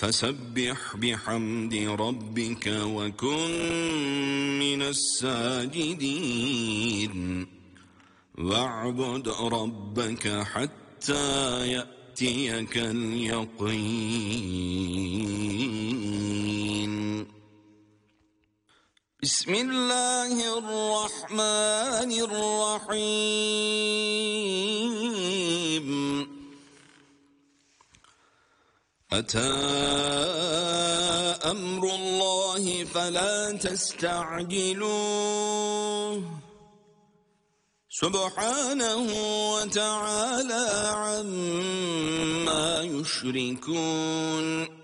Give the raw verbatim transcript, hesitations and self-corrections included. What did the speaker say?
فسبح بحمد ربك وكن من الساجدين واعبد ربك حتى يأتيك اليقين. بسم الله الرحمن الرحيم. أتى أمر الله فلا تستعجلوه سبحانه وتعالى عما يشركون.